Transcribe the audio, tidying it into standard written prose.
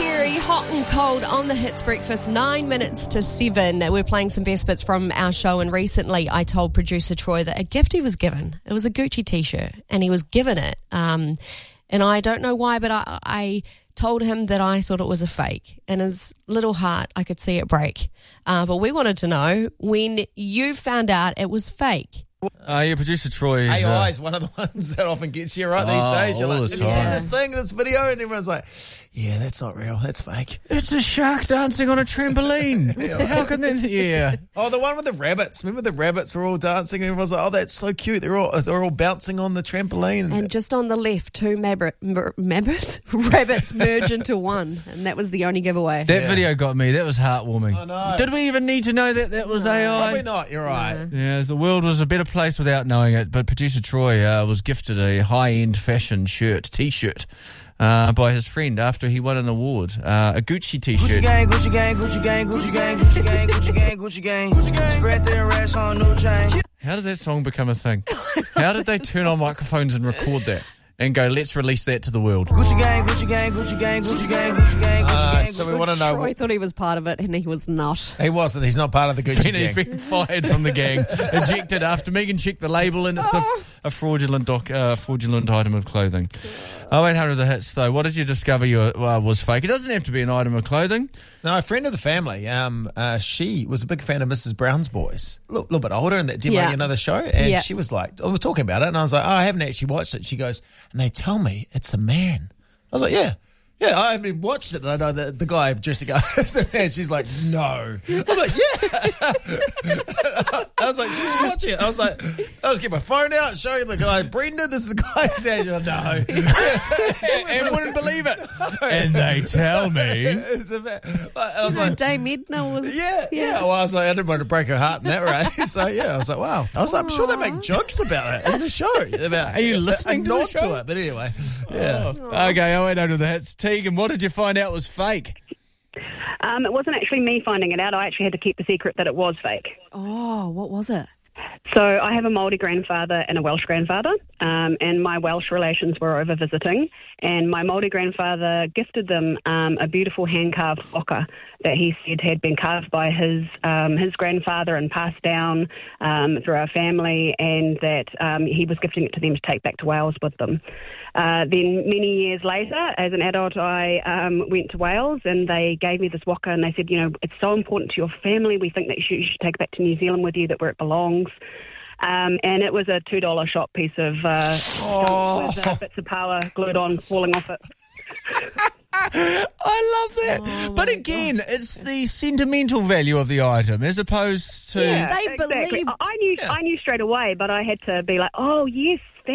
Berry, hot and cold on the Hits Breakfast, 9 minutes to 7. We're playing some best bits from our show, and recently I told producer Troy that a gift he was given, it was a Gucci t-shirt, and he was given it. And I don't know why, but I told him that I thought it was a fake. In his little heart, I could see it break. But we wanted to know when you found out it was fake. Yeah, producer Troy is... AI is one of the ones that often gets you right these days. You're all like, the have you seen time. this thing, this video? And everyone's like, yeah, that's not real. That's fake. It's a shark dancing on a trampoline. How can they... Yeah. Oh, the one with the rabbits. Remember the rabbits were all dancing and everyone's like, oh, that's so cute. They're all bouncing on the trampoline. And just on the left, two rabbits merge into one. And that was the only giveaway. That video got me. That was heartwarming. I know. Did we even need to know that was AI? Probably not. You're right. Yeah, the world was a better place without knowing it. But producer Troy was gifted a high-end fashion t-shirt, by his friend after he won an award, a Gucci t-shirt. Gucci gang, Gucci gang, Gucci gang, Gucci gang, Gucci gang, Gucci gang, Gucci gang, Gucci gang. Spread their racks on new chain. How did that song become a thing? How did they turn on microphones and record that and go, let's release that to the world? Gucci gang, Gucci gang, Gucci gang, Gucci gang, Gucci gang, Gucci gang. So we want to know. Troy thought he was part of it, and he was not. He wasn't. He's not part of the Gucci He's gang. been fired from the gang, ejected after Megan checked the label and it's a fraudulent item of clothing. 0800 The Hits, though. What did you discover was fake? It doesn't have to be an item of clothing. No, a friend of the family, she was a big fan of Mrs. Brown's Boys. A little bit older, and that did Yeah. another show. And Yeah. she was like, we were talking about it, and I was like, oh, I haven't actually watched it. She goes, and they tell me it's a man. I was like, yeah, I haven't watched it, and I know that the guy dressing up as a man. She's like, no. I'm like, yeah. I was like, she's watching it. I was like, I was get my phone out, show you the guy, Brendan, this is the guy who's actually, no. And wouldn't believe it. And they tell me. It's a man. I was like, Dame Edna was... yeah. Well, I was like, I didn't want to break her heart in that way. So, yeah, I was like, wow. I was like, I'm sure they make jokes about it in the show. Are you listening to the nod show? it? But anyway, yeah. Okay, 0800 The Hits. Tegan, what did you find out was fake? It wasn't actually me finding it out. I actually had to keep the secret that it was fake. Oh, what was it? So I have a Māori grandfather and a Welsh grandfather, and my Welsh relations were over visiting, and my Māori grandfather gifted them a beautiful hand-carved waka that he said had been carved by his grandfather and passed down through our family, and that he was gifting it to them to take back to Wales with them. Then many years later, as an adult, I went to Wales and they gave me this waka and they said, you know, it's so important to your family. We think that you should take it back to New Zealand with you, that where it belongs. And it was a $2 shop piece of with bits of power glued on, falling off it. I love that. But again, it's the sentimental value of the item as opposed to... They exactly. believed... I knew straight away, but I had to be like, oh, yes,